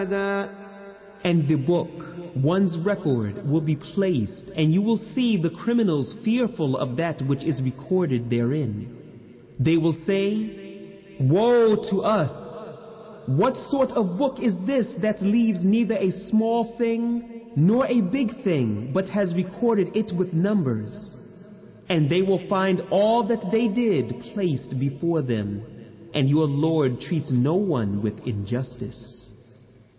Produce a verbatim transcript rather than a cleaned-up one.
And the book, one's record, will be placed, and you will see the criminals fearful of that which is recorded therein. They will say, "Woe to us! What sort of book is this that leaves neither a small thing nor a big thing, but has recorded it with numbers?" And they will find all that they did placed before them, and your Lord treats no one with injustice.